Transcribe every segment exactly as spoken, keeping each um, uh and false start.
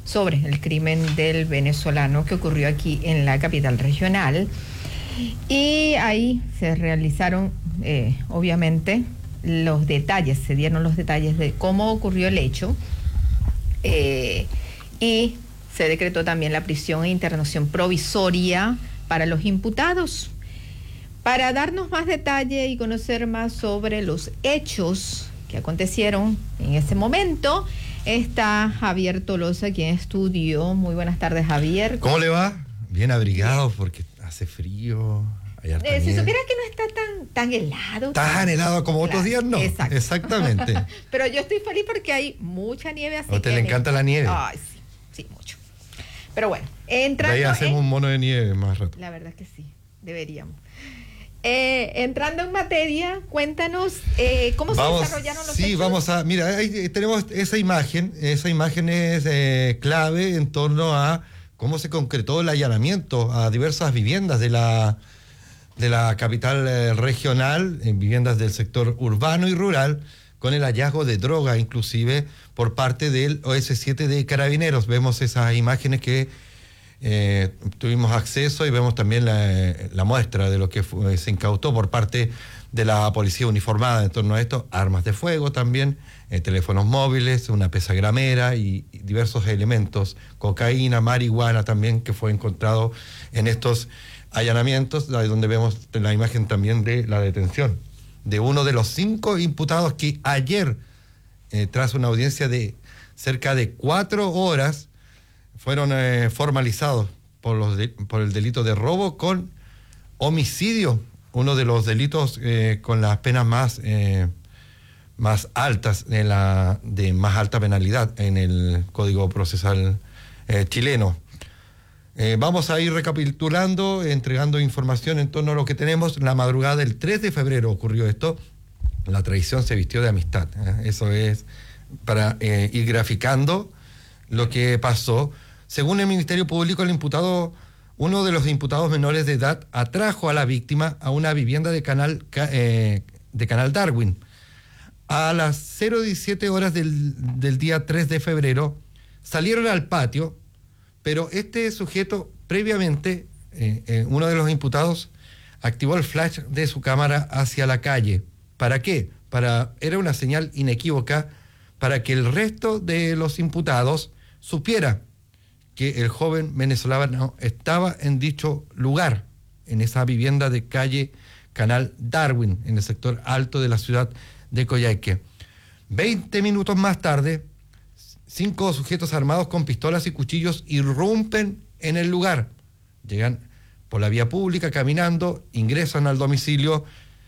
sobre el crimen del venezolano que ocurrió aquí en la capital regional. Y ahí se realizaron, eh, obviamente, los detalles, se dieron los detalles de cómo ocurrió el hecho, eh, y se decretó también la prisión e internación provisoria para los imputados. Para darnos más detalle y conocer más sobre los hechos que acontecieron en ese momento, está Javier Tolosa aquí en estudio. Muy buenas tardes, Javier. ¿Cómo le va? Bien abrigado porque hace frío. Eh, si supiera que no está tan, tan helado. Tan helado como claro, otros días, no. Exacto. Exactamente. Pero yo estoy feliz porque hay mucha nieve. Así ¿A usted que le encanta la nieve? Ay, sí, sí, mucho. Pero bueno, entrando... De ahí hacemos en... un mono de nieve más rato. La verdad es que sí, deberíamos. Eh, entrando en materia, cuéntanos eh, cómo vamos, se desarrollaron los sí, hechos. Sí, vamos a... Mira, ahí tenemos esa imagen. Esa imagen es eh, clave en torno a cómo se concretó el allanamiento a diversas viviendas de la... de la capital eh, regional, en viviendas del sector urbano y rural, con el hallazgo de droga, inclusive por parte del O S siete de Carabineros. Vemos esas imágenes que eh, tuvimos acceso y vemos también la, la muestra de lo que fue, se incautó por parte de la policía uniformada en torno a esto, armas de fuego también, eh, teléfonos móviles, una pesagramera y, y diversos elementos, cocaína, marihuana también, que fue encontrado en estos allanamientos, donde vemos la imagen también de la detención de uno de los cinco imputados que ayer, eh, tras una audiencia de cerca de cuatro horas, fueron eh, formalizados por, los de, por el delito de robo con homicidio, uno de los delitos eh, con las penas más, eh, más altas, de, la, de más alta penalidad en el Código Procesal eh, chileno. Eh, vamos a ir recapitulando, entregando información en torno a lo que tenemos. La madrugada del tres de febrero ocurrió esto. La traición se vistió de amistad. ¿eh? Eso es para eh, ir graficando lo que pasó. Según el Ministerio Público, el imputado, uno de los imputados menores de edad, atrajo a la víctima a una vivienda de Canal, eh, de Canal Darwin. A las cero diecisiete horas del, del día tres de febrero, salieron al patio. Pero este sujeto, previamente, eh, eh, uno de los imputados, activó el flash de su cámara hacia la calle. ¿Para qué? Para, era una señal inequívoca para que el resto de los imputados supiera que el joven venezolano estaba en dicho lugar, en esa vivienda de calle Canal Darwin, en el sector alto de la ciudad de Coyhaique. Veinte minutos más tarde, cinco sujetos armados con pistolas y cuchillos irrumpen en el lugar. Llegan por la vía pública caminando, ingresan al domicilio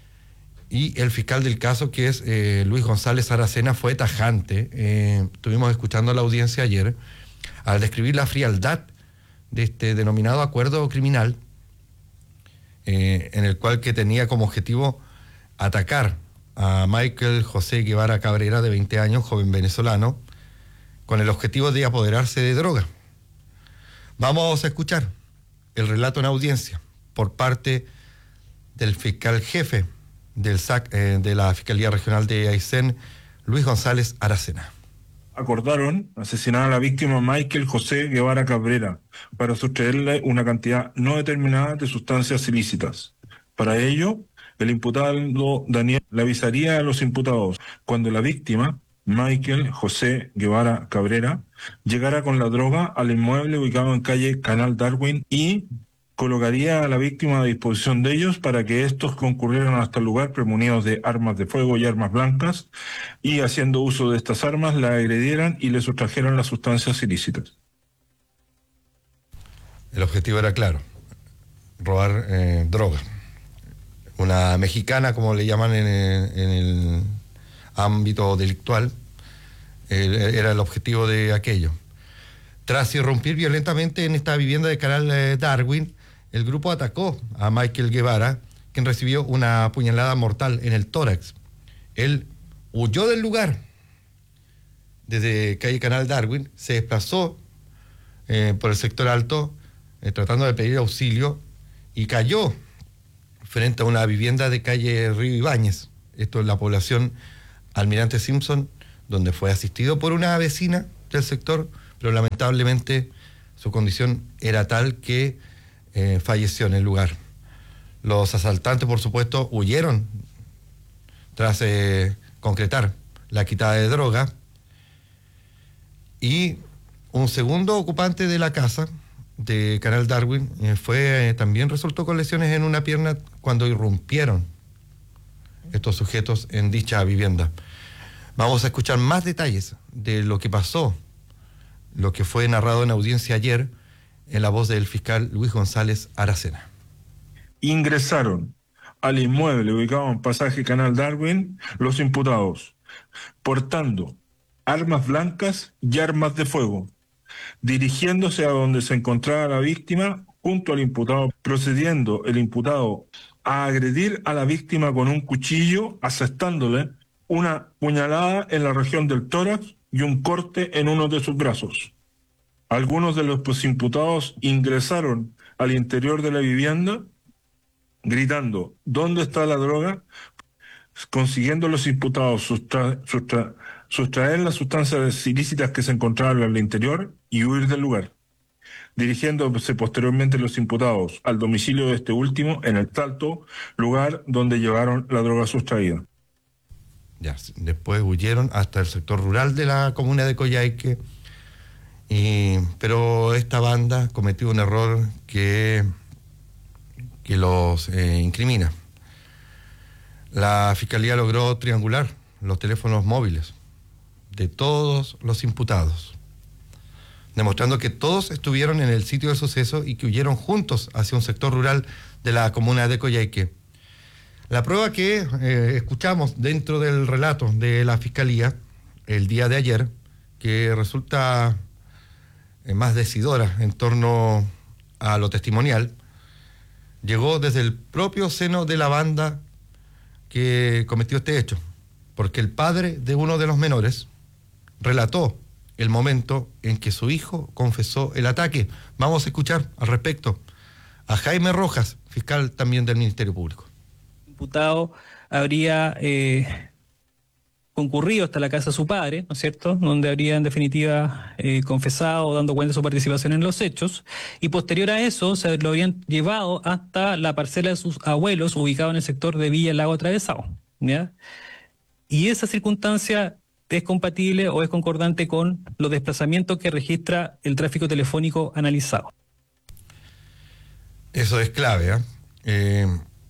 y el fiscal del caso, que es eh, Luis González Aracena, fue tajante. Eh, estuvimos escuchando la audiencia ayer al describir la frialdad de este denominado acuerdo criminal, eh, en el cual que tenía como objetivo atacar a Michael José Guevara Cabrera, de veinte años, joven venezolano, con el objetivo de apoderarse de droga. Vamos a escuchar el relato en audiencia por parte del fiscal jefe del S A C, eh, de la Fiscalía Regional de Aysén, Luis González Aracena. Acordaron asesinar a la víctima Michael José Guevara Cabrera para sustraerle una cantidad no determinada de sustancias ilícitas. Para ello, el imputado Daniel le avisaría a los imputados cuando la víctima, Michael José Guevara Cabrera, llegara con la droga al inmueble ubicado en calle Canal Darwin y colocaría a la víctima a disposición de ellos para que estos concurrieran hasta el lugar premunidos de armas de fuego y armas blancas y, haciendo uso de estas armas, la agredieran y le sustrajeran las sustancias ilícitas. El objetivo era claro, robar eh, droga. Una mexicana, como le llaman en el, en el ámbito delictual, eh, era el objetivo de aquello. Tras irrumpir violentamente en esta vivienda de Canal eh, Darwin, el grupo atacó a Michael Guevara, quien recibió una puñalada mortal en el tórax. Él huyó del lugar. Desde calle Canal Darwin se desplazó eh, por el sector alto, eh, tratando de pedir auxilio, y cayó frente a una vivienda de calle Río Ibáñez. Esto es la población Almirante Simpson, donde fue asistido por una vecina del sector pero lamentablemente su condición era tal que eh, falleció en el lugar. Los asaltantes, por supuesto, huyeron tras eh, concretar la quitada de droga, y un segundo ocupante de la casa de Canal Darwin eh, fue eh, también resultó con lesiones en una pierna cuando irrumpieron estos sujetos en dicha vivienda. Vamos a escuchar más detalles de lo que pasó, lo que fue narrado en audiencia ayer, en la voz del fiscal Luis González Aracena. Ingresaron al inmueble ubicado en pasaje Canal Darwin los imputados, portando armas blancas y armas de fuego, dirigiéndose a donde se encontraba la víctima junto al imputado, procediendo el imputado a agredir a la víctima con un cuchillo, asestándole una puñalada en la región del tórax y un corte en uno de sus brazos. Algunos de los imputados ingresaron al interior de la vivienda gritando ¿dónde está la droga?, consiguiendo los imputados sustra- sustra- sustraer las sustancias ilícitas que se encontraban al interior y huir del lugar, dirigiéndose posteriormente los imputados al domicilio de este último en el Salto, lugar donde llevaron la droga sustraída. Ya, después huyeron hasta el sector rural de la comuna de Coyhaique, y, pero esta banda cometió un error que, que los eh, incrimina. La Fiscalía logró triangular los teléfonos móviles de todos los imputados, demostrando que todos estuvieron en el sitio del suceso y que huyeron juntos hacia un sector rural de la comuna de Coyhaique. La prueba que eh, escuchamos dentro del relato de la Fiscalía el día de ayer, que resulta eh, más decidora en torno a lo testimonial, llegó desde el propio seno de la banda que cometió este hecho, porque el padre de uno de los menores relató el momento en que su hijo confesó el ataque. Vamos a escuchar al respecto a Jaime Rojas, fiscal también del Ministerio Público. El imputado habría eh, concurrido hasta la casa de su padre, ¿no es cierto?, donde habría en definitiva eh, confesado o dando cuenta de su participación en los hechos, y posterior a eso se lo habrían llevado hasta la parcela de sus abuelos ubicado en el sector de Villa Lago Atravesado, ¿ya? Y esa circunstancia es compatible o es concordante con los desplazamientos que registra el tráfico telefónico analizado. Eso es clave, ¿eh? Eh,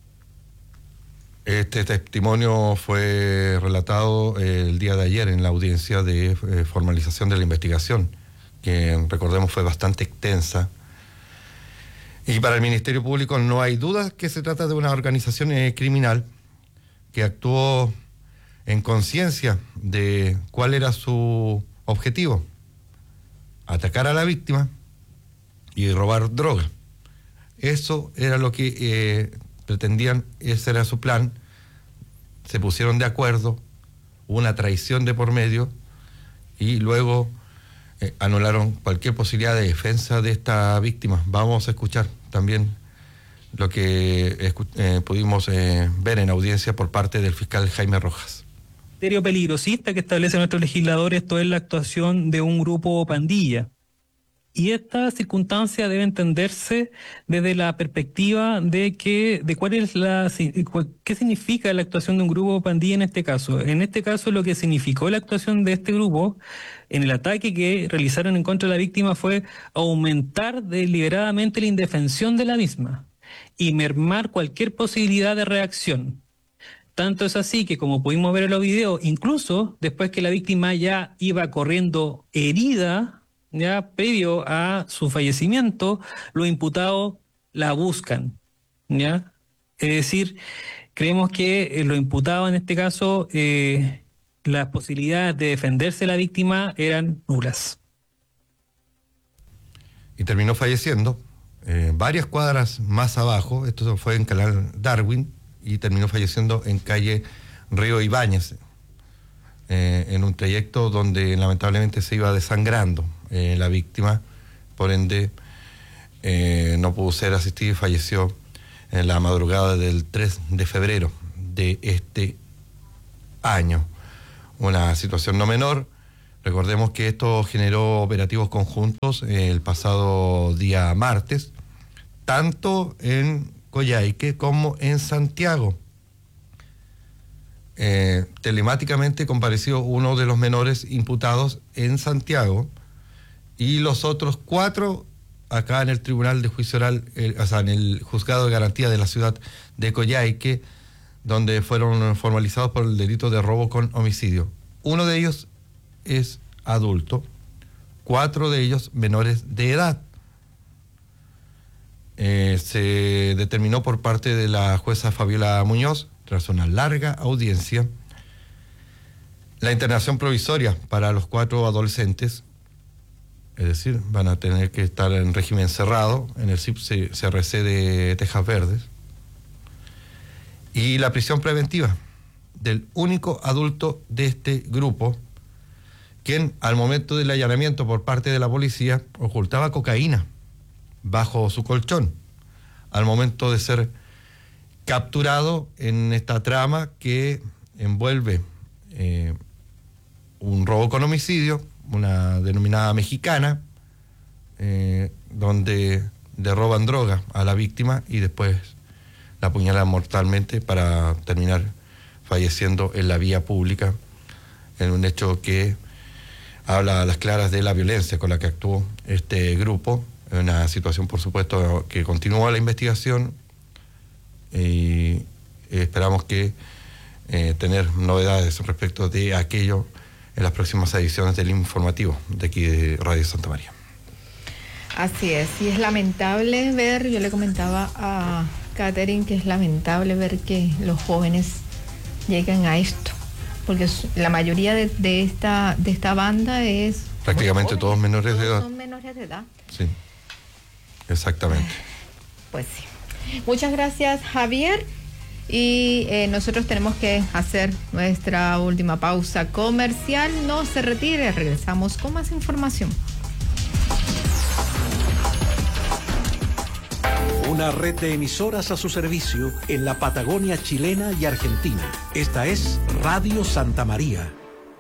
este testimonio fue relatado eh, el día de ayer en la audiencia de eh, formalización de la investigación, que recordemos fue bastante extensa. Y para el Ministerio Público no hay duda que se trata de una organización eh, criminal que actuó en conciencia de cuál era su objetivo: atacar a la víctima y robar droga. Eso era lo que eh, pretendían, ese era su plan. Se pusieron de acuerdo, hubo una traición de por medio y luego eh, anularon cualquier posibilidad de defensa de esta víctima. Vamos a escuchar también lo que escu- eh, pudimos eh, ver en audiencia por parte del fiscal Jaime Rojas. Criterio peligrosista que establece nuestro legislador, esto es la actuación de un grupo o pandilla. Y esta circunstancia debe entenderse desde la perspectiva de que de cuál es la qué significa la actuación de un grupo o pandilla en este caso. En este caso, lo que significó la actuación de este grupo en el ataque que realizaron en contra de la víctima fue aumentar deliberadamente la indefensión de la misma y mermar cualquier posibilidad de reacción. Tanto es así que, como pudimos ver en los videos, incluso después que la víctima ya iba corriendo herida, ya previo a su fallecimiento, los imputados la buscan, ¿ya? Es decir, creemos que eh, los imputados en este caso, eh, las posibilidades de defenderse de la víctima eran nulas. Y terminó falleciendo eh, varias cuadras más abajo, esto fue en Canal Darwin, y terminó falleciendo en calle Río Ibáñez, eh, en un trayecto donde lamentablemente se iba desangrando eh, la víctima, por ende eh, no pudo ser asistida y falleció en la madrugada del tres de febrero de este año. Una situación no menor, Recordemos que esto generó operativos conjuntos el pasado día martes, tanto en Coyhaique como en Santiago. Eh, telemáticamente compareció uno de los menores imputados en Santiago y los otros cuatro acá en el Tribunal de Juicio Oral, eh, o sea, en el Juzgado de Garantía de la ciudad de Coyhaique, donde fueron formalizados por el delito de robo con homicidio. Uno de ellos es adulto, cuatro de ellos menores de edad. Eh, se determinó por parte de la jueza Fabiola Muñoz, tras una larga audiencia, la internación provisoria para los cuatro adolescentes, es decir, van a tener que estar en régimen cerrado en el C R C de Tejas Verdes, y la prisión preventiva del único adulto de este grupo, quien al momento del allanamiento por parte de la policía ocultaba cocaína bajo su colchón, al momento de ser capturado en esta trama que envuelve eh, un robo con homicidio, una denominada mexicana, eh, donde derroban droga a la víctima y después la apuñalan mortalmente para terminar falleciendo en la vía pública, en un hecho que habla a las claras de la violencia con la que actuó este grupo, en una situación, por supuesto, que continúa la investigación y esperamos que eh, tener novedades respecto de aquello en las próximas ediciones del informativo de aquí de Radio Santa María. Así es, y es lamentable ver, yo le comentaba a Catherine que es lamentable ver que los jóvenes lleguen a esto, porque la mayoría de, de esta de esta banda es prácticamente todos menores de edad. Son menores de edad. Sí, exactamente. Pues sí. Muchas gracias, Javier. Y eh, nosotros tenemos que hacer nuestra última pausa comercial. No se retire, regresamos con más información. Una red de emisoras a su servicio en la Patagonia chilena y argentina. Esta es Radio Santa María.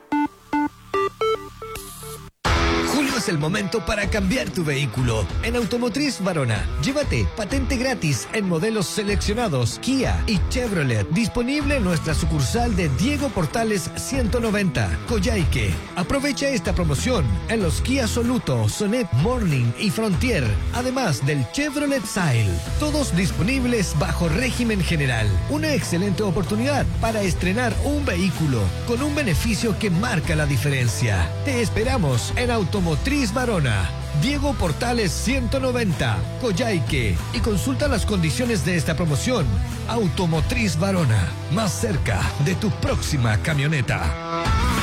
Es el momento para cambiar tu vehículo. En Automotriz Varona, llévate patente gratis en modelos seleccionados Kia y Chevrolet. Disponible en nuestra sucursal de Diego Portales ciento noventa, Coyhaique. Aprovecha esta promoción en los Kia Soluto, Sonet, Morning y Frontier, además del Chevrolet Sail. Todos disponibles bajo régimen general. Una excelente oportunidad para estrenar un vehículo con un beneficio que marca la diferencia. Te esperamos en Automotriz Varona, Diego Portales ciento noventa, Coyhaique, y consulta las condiciones de esta promoción. Automotriz Varona, más cerca de tu próxima camioneta.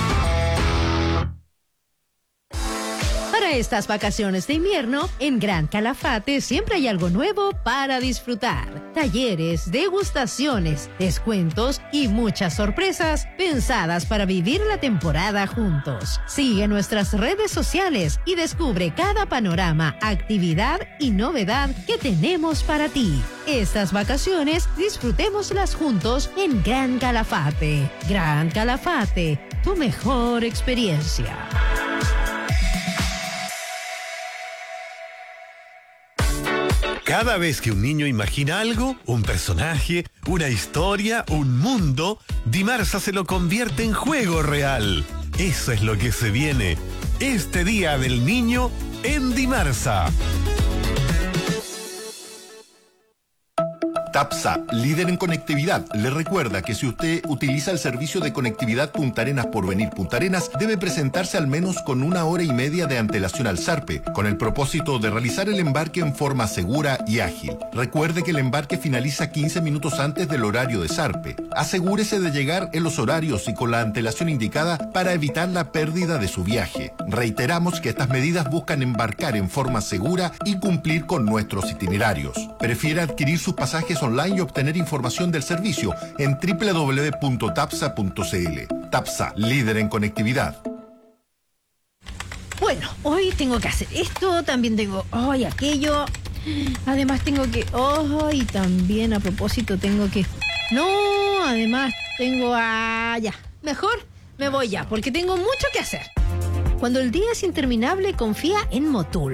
Para estas vacaciones de invierno, en Gran Calafate siempre hay algo nuevo para disfrutar. Talleres, degustaciones, descuentos y muchas sorpresas pensadas para vivir la temporada juntos. Sigue nuestras redes sociales y descubre cada panorama, actividad y novedad que tenemos para ti. Estas vacaciones disfrutémoslas juntos en Gran Calafate. Gran Calafate, tu mejor experiencia. Cada vez que un niño imagina algo, un personaje, una historia, un mundo, Dimarsa se lo convierte en juego real. Eso es lo que se viene este Día del Niño en Dimarsa. TAPSA, líder en conectividad, le recuerda que si usted utiliza el servicio de conectividad Punta Arenas por Venir Punta Arenas, debe presentarse al menos con una hora y media de antelación al ZARPE, con el propósito de realizar el embarque en forma segura y ágil. Recuerde que el embarque finaliza quince minutos antes del horario de ZARPE. Asegúrese de llegar en los horarios y con la antelación indicada para evitar la pérdida de su viaje. Reiteramos que estas medidas buscan embarcar en forma segura y cumplir con nuestros itinerarios. Prefiere adquirir sus pasajes online y obtener información del servicio en doble u doble u doble u punto tapsa punto c l. TAPSA, líder en conectividad. Bueno, hoy tengo que hacer esto, también tengo hoy aquello, además tengo que, oh, y también a propósito tengo que, no, además tengo, ah, ya, mejor me voy ya, porque tengo mucho que hacer. Cuando el día es interminable, confía en Motul.